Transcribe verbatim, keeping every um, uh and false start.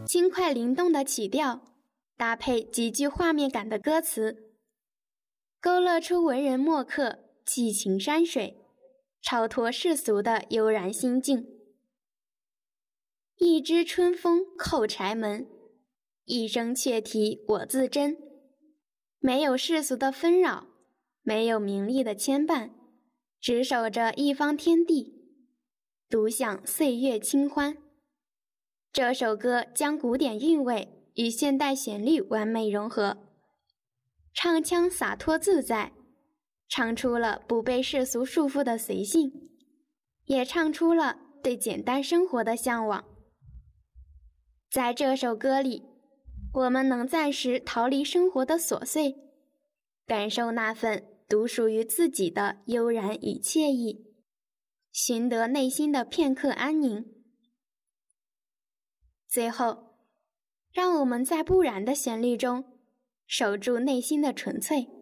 轻快灵动的曲调，搭配极具画面感的歌词，勾勒出文人墨客寄情山水、超脱世俗的悠然心境。一枝春风叩柴门，一声雀啼我自珍。没有世俗的纷扰，没有名利的牵绊，只守着一方天地，独享岁月清欢。这首歌将古典韵味与现代旋律完美融合，唱腔洒脱自在，唱出了不被世俗束缚的随性，也唱出了对简单生活的向往。在这首歌里，我们能暂时逃离生活的琐碎，感受那份独属于自己的悠然与惬意，寻得内心的片刻安宁。最后，让我们在不染的旋律中守住内心的纯粹。